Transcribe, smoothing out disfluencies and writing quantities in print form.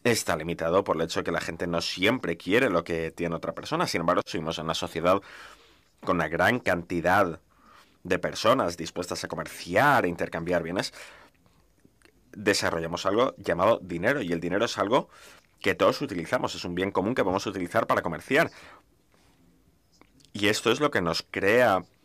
está limitado por el hecho de que la gente no siempre quiere lo que tiene otra persona. Sin embargo, vivimos en una sociedad con una gran cantidad de personas dispuestas a comerciar e intercambiar bienes. Desarrollamos algo llamado dinero, y el dinero es algo que todos utilizamos, es un bien común que podemos utilizar para comerciar. Y esto es lo que nos crea